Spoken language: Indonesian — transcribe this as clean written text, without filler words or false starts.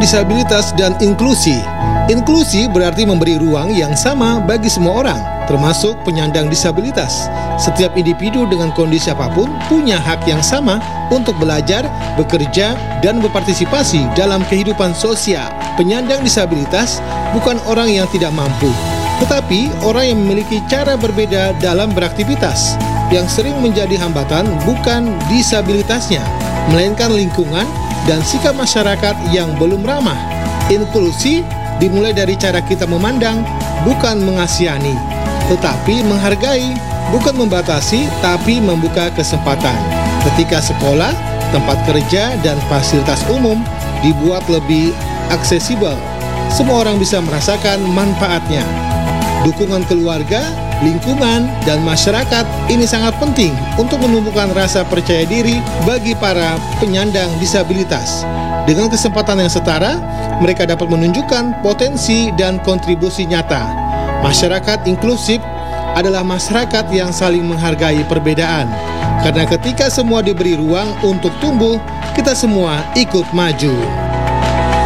disabilitas dan inklusi. Inklusi berarti memberi ruang yang sama bagi semua orang, termasuk penyandang disabilitas. Setiap individu dengan kondisi apapun punya hak yang sama untuk belajar, bekerja, dan berpartisipasi dalam kehidupan sosial. Penyandang disabilitas bukan orang yang tidak mampu, tetapi orang yang memiliki cara berbeda dalam beraktivitas. Yang sering menjadi hambatan bukan disabilitasnya, melainkan lingkungan dan sikap masyarakat yang belum ramah. Inklusi dimulai dari cara kita memandang, bukan mengasihani, tetapi menghargai, bukan membatasi, tapi membuka kesempatan. Ketika sekolah, tempat kerja, dan fasilitas umum dibuat lebih aksesibel, semua orang bisa merasakan manfaatnya. Dukungan keluarga, lingkungan, dan masyarakat ini sangat penting untuk menumbuhkan rasa percaya diri bagi para penyandang disabilitas. Dengan kesempatan yang setara, mereka dapat menunjukkan potensi dan kontribusi nyata. Masyarakat inklusif adalah masyarakat yang saling menghargai perbedaan. Karena ketika semua diberi ruang untuk tumbuh, kita semua ikut maju.